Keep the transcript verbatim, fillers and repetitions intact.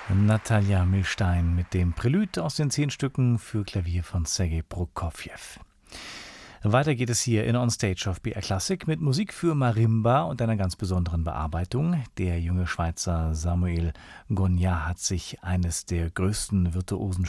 Natalia Milstein mit dem Prälude aus den zehn Stücken für Klavier von Sergei Prokofjew. Weiter geht es hier in On Stage auf B R Classic mit Musik für Marimba und einer ganz besonderen Bearbeitung. Der junge Schweizer Samuel Gonja hat sich eines der größten virtuosen